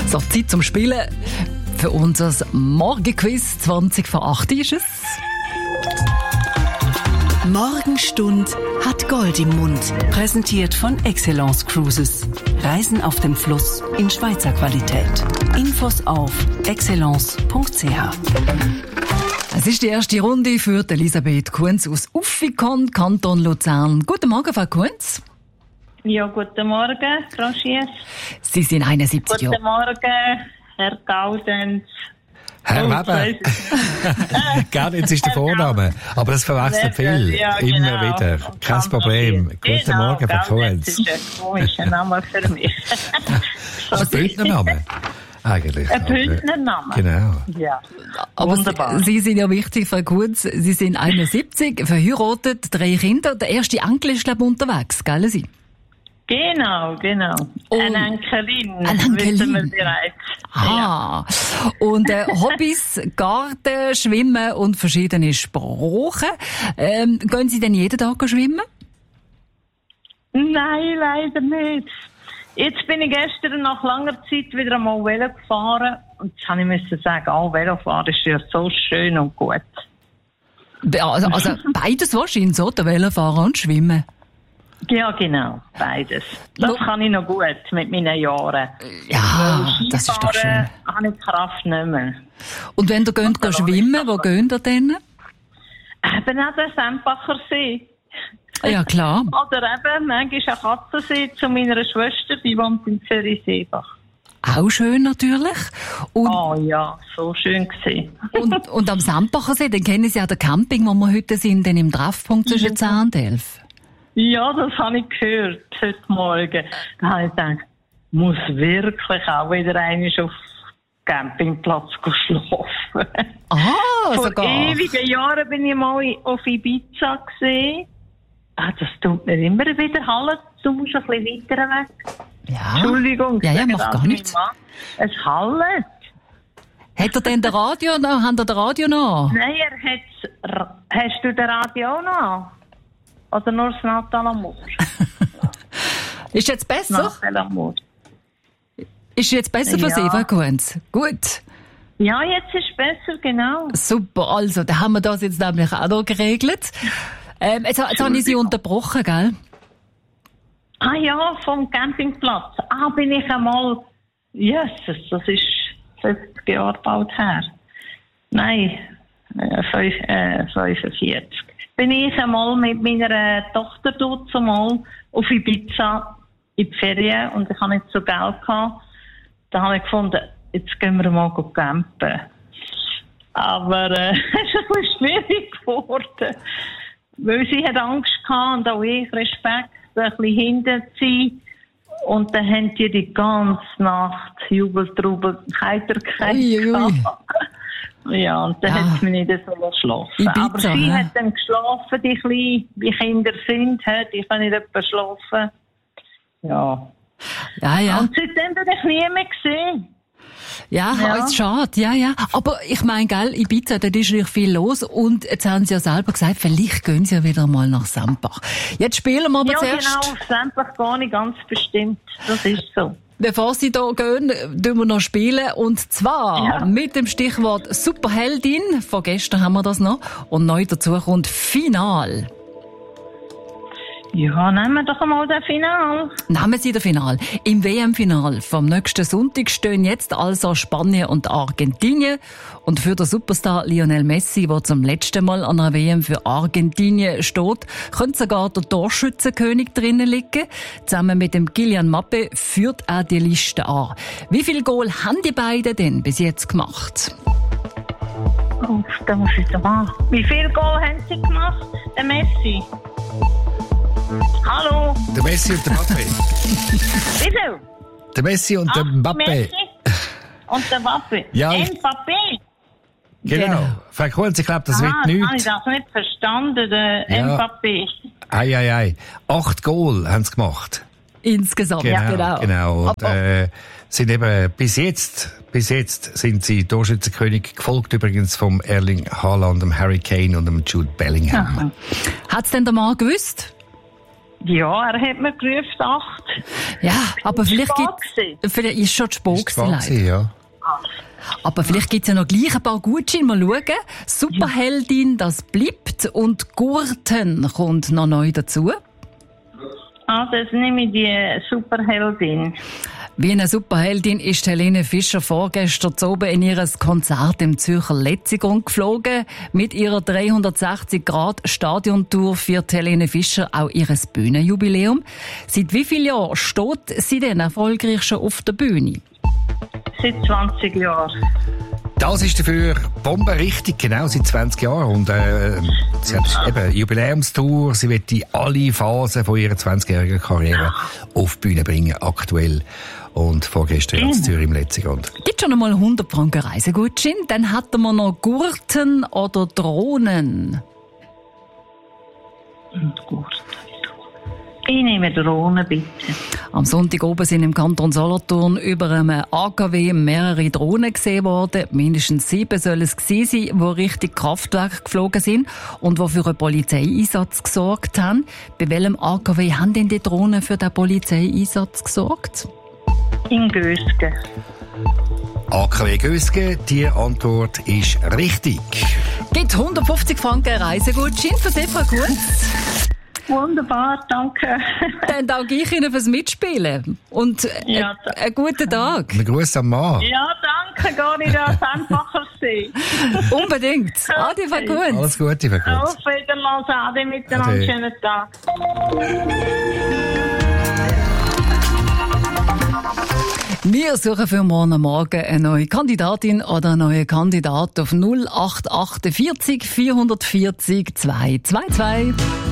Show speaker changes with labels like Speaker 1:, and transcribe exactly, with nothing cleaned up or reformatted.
Speaker 1: So, Zeit zum Spielen. Für unser Morgenquiz zwanzig vor acht ist es.
Speaker 2: Morgenstund hat Gold im Mund. Präsentiert von Excellence Cruises. Reisen auf dem Fluss in Schweizer Qualität. Infos auf excellence punkt c h.
Speaker 1: Es ist die erste Runde für Elisabeth Kunz aus Uffikon, Kanton Luzern. Guten Morgen, Frau Kunz.
Speaker 3: Ja, guten Morgen, Frau Schiess.
Speaker 1: Sie sind einundsiebzig Jahre.
Speaker 3: Guten Morgen, Herr Gaudenz.
Speaker 4: Herr
Speaker 3: Oh,
Speaker 4: Weber. Gaudenz ist der Vorname, aber das verwechselt viel.
Speaker 3: Ja,
Speaker 4: Immer
Speaker 3: genau.
Speaker 4: wieder. Kein Problem. Guten
Speaker 3: Genau,
Speaker 4: Morgen, Frau
Speaker 3: Gaudenz
Speaker 4: Kunz.
Speaker 3: ist ein komischer Name für mich.
Speaker 4: Das ist ein Bündnername. Eigentlich.
Speaker 3: Ein
Speaker 4: aber-
Speaker 3: Bündnername?
Speaker 4: Genau.
Speaker 3: Ja,
Speaker 1: Aber
Speaker 3: wunderbar.
Speaker 1: Sie, Sie sind ja wichtig, Frau Kunz. Sie sind einundsiebzig, verheiratet, drei Kinder. Der erste Enkel ist, glaube ich, unterwegs, gell, Sie?
Speaker 3: Genau, genau.
Speaker 1: Und-
Speaker 3: Eine Enkelin,
Speaker 1: Eine Enkelin.
Speaker 3: wissen wir bereits.
Speaker 1: Ah. Und äh, Hobbys, Garten, Schwimmen und verschiedene Sprachen. Ähm, gehen Sie denn jeden Tag schwimmen?
Speaker 3: Nein, leider nicht. Jetzt bin ich gestern nach langer Zeit wieder einmal Velo gefahren und jetzt habe ich müssen sagen, oh, Velofahren ist ja so schön und gut.
Speaker 1: Be- Also, also beides wahrscheinlich so, der Velofahren und Schwimmen.
Speaker 3: Ja, genau, beides. Das
Speaker 1: Wo-
Speaker 3: kann ich noch gut mit meinen Jahren.
Speaker 1: Ja, das ist doch schön.
Speaker 3: Skifahren habe ich die Kraft nicht mehr.
Speaker 1: Und wenn ihr geht,
Speaker 3: Und
Speaker 1: geht
Speaker 3: dann
Speaker 1: schwimmen, wo geht ihr denn?
Speaker 3: Eben auch der Sempacher See.
Speaker 1: Ja, klar.
Speaker 3: Oder eben, manchmal ein Katzensee zu meiner Schwester, die wohnt in Zürich-Seebach.
Speaker 1: Auch schön natürlich. Und,
Speaker 3: Oh ja, so schön gesehen.
Speaker 1: und, und am Sempacher See, den kennen Sie ja, der Camping, wo wir heute sind, den im Treffpunkt zwischen zehn und elf.
Speaker 3: Ja, das habe ich gehört heute Morgen. Da habe ich gedacht, muss wirklich auch wieder einmal auf dem Campingplatz schlafen.
Speaker 1: Ah,
Speaker 3: Vor
Speaker 1: sogar.
Speaker 3: ewigen Jahren bin ich mal auf Ibiza gesehen. Ah, das tut mir immer wieder Hallen. Du musst ein bisschen weiter weg.
Speaker 1: Ja.
Speaker 3: Entschuldigung.
Speaker 1: Ja, ja,
Speaker 3: sage
Speaker 1: macht
Speaker 3: das
Speaker 1: gar
Speaker 3: meinem
Speaker 1: nichts.
Speaker 3: Mann. Es hallet.
Speaker 1: Hat er denn das Radio noch? Haben ihr das Radio noch?
Speaker 3: Nein, er hat's. Hast du den Radio noch an? Oder nur das Natal Amour?
Speaker 1: Ist jetzt besser?
Speaker 3: Natal Amour.
Speaker 1: Ist jetzt besser für
Speaker 3: Ja.
Speaker 1: Sie, Frau Kunz? Gut.
Speaker 3: Ja, jetzt ist es besser, genau.
Speaker 1: Super, also, da haben wir das jetzt nämlich auch noch geregelt. Ähm, jetzt, jetzt habe ich Sie unterbrochen, gell?
Speaker 3: Ah ja, vom Campingplatz. Ah, bin ich einmal... Jesus, das ist fünfzig Jahre bald her. Nein, äh, fünf, äh, fünfundvierzig. Bin ich einmal mit meiner Tochter dort zumal auf Ibiza in die Ferien und ich hatte nicht so Geld gehabt. Da habe ich gefunden, jetzt gehen wir mal campen. Aber äh, es ist ein bisschen schwierig geworden. Weil sie hat Angst gehabt und auch ich Respekt, ein bisschen hinten zu sein. Und dann haben die die ganze Nacht Jubel, Trubel, Heiterkeit
Speaker 1: Ui, ui.
Speaker 3: gehabt. Ja, und dann
Speaker 1: Ja.
Speaker 3: hat sie mich nicht so schlafen.
Speaker 1: Ibiza,
Speaker 3: Aber sie
Speaker 1: hä?
Speaker 3: hat dann geschlafen, die kleinen, wie Kinder sind, hä? Die können nicht etwa schlafen. Ja.
Speaker 1: Ja, ja.
Speaker 3: Und seitdem bin ich nie mehr gesehen.
Speaker 1: Ja,
Speaker 3: Ja.
Speaker 1: ist schade, ja, ja. Aber ich meine, gell, Ibiza, da ist natürlich viel los und jetzt haben Sie ja selber gesagt, vielleicht gehen Sie ja wieder mal nach Sempach. Jetzt spielen wir aber
Speaker 3: Ja,
Speaker 1: zuerst,
Speaker 3: genau, sämtlich gar nicht ganz bestimmt. Das ist so.
Speaker 1: bevor Sie da gehen, tun wir noch spielen und zwar
Speaker 3: Ja.
Speaker 1: mit dem Stichwort Superheldin, von gestern haben wir das noch, und neu dazu kommt Final.
Speaker 3: Ja, nehmen wir doch einmal das Finale.
Speaker 1: Nehmen Sie das Final. Im W M-Final vom nächsten Sonntag stehen jetzt also Spanien und Argentinien. Und für den Superstar Lionel Messi, der zum letzten Mal an einer W M für Argentinien steht, könnte sogar der Torschützenkönig drinnen liegen. Zusammen mit dem Kylian Mbappé führt er die Liste an. Wie viele Goal haben die beiden denn bis jetzt gemacht?
Speaker 3: Oh, da muss ich da machen. Wie viel Goal haben sie gemacht? Der Messi. Hallo.
Speaker 4: Der Messi und der Mbappé.
Speaker 3: Wie viel?
Speaker 4: Der Messi und der
Speaker 3: Ah,
Speaker 4: Mbappé.
Speaker 3: Messi und der Mbappé.
Speaker 4: Ja, ich-
Speaker 3: Mbappé.
Speaker 4: Genau.
Speaker 1: Genau.
Speaker 4: Frau Kunz, ich glaube, das wird
Speaker 3: Ah, das habe ich
Speaker 4: nichts.
Speaker 3: das nicht verstanden, der
Speaker 4: Ja.
Speaker 3: Mbappé.
Speaker 4: Ei, ei, ei. Acht Goal haben sie gemacht.
Speaker 1: Insgesamt,
Speaker 4: Genau,
Speaker 1: genau.
Speaker 4: genau. Und,
Speaker 1: Aber-
Speaker 4: äh, sind eben bis jetzt, bis jetzt sind sie Torschützenkönig, gefolgt übrigens vom Erling Haaland, dem Harry Kane und dem Jude Bellingham.
Speaker 1: Hat's denn der Mann gewusst?
Speaker 3: Ja, er hat mir gerufen, acht.
Speaker 1: Ja, aber vielleicht
Speaker 3: Spät
Speaker 1: gibt vielleicht ist schon zu spät
Speaker 4: Ist wahr
Speaker 1: gewesen,
Speaker 4: gewesen, ja.
Speaker 1: aber vielleicht gibt es ja noch gleich ein paar Gutscheine. Mal schauen. Superheldin, das bleibt. Und Gurten kommt noch neu dazu.
Speaker 3: Ah, das nehme ich die Superheldin.
Speaker 1: Wie eine Superheldin ist Helene Fischer vorgestern oben in ihr Konzert im Zürcher Letzigrund geflogen. Mit ihrer dreihundertsechzig Grad Stadiontour feiert Helene Fischer auch ihr Bühnenjubiläum. Seit wie vielen Jahren steht sie denn erfolgreich schon auf der Bühne?
Speaker 3: Seit zwanzig Jahren.
Speaker 4: Das ist dafür Bombe richtig, genau, seit zwanzig Jahren. Und äh, sie hat eben eine Jubiläumstour. Sie wird die alle Phasen von ihrer zwanzigjährigen Karriere auf die Bühne bringen, aktuell. Und vorgestern in Zürich im Letzigrund.
Speaker 1: Gibt schon einmal hundert Franken Reisegutschein. Dann hätten wir noch Gurten oder Drohnen.
Speaker 3: Gut. Ich nehme Drohnen, bitte.
Speaker 1: Am Sonntag oben sind im Kanton Solothurn über einem A K W mehrere Drohnen gesehen worden. Mindestens sieben sollen es gewesen sein, die Richtung Kraftwerk geflogen sind und die für einen Polizeieinsatz gesorgt haben. Bei welchem A K W haben denn die Drohnen für den Polizeieinsatz gesorgt?
Speaker 3: In Gösgen.
Speaker 4: A K W Gösgen, die Antwort ist richtig.
Speaker 1: Gibt hundertfünfzig Franken Reisegutschein für Sie, Frau Kunz.
Speaker 3: Wunderbar, danke.
Speaker 1: Dann danke ich Ihnen fürs Mitspielen. Und
Speaker 3: Ja,
Speaker 1: äh, einen guten Tag.
Speaker 4: Einen Gruß am Mann.
Speaker 3: Ja, danke, gar nicht das einfacher sein.
Speaker 1: Unbedingt. Adi, Frau Kunz.
Speaker 4: Alles Gute, Frau Kunz.
Speaker 3: Auf Wiedersehen, Ade, miteinander,
Speaker 4: Ade.
Speaker 3: schönen Tag.
Speaker 1: Wir suchen für morgen Morgen eine neue Kandidatin oder einen neuen Kandidat auf null acht acht vier vier vierzig zwei zwei zwei.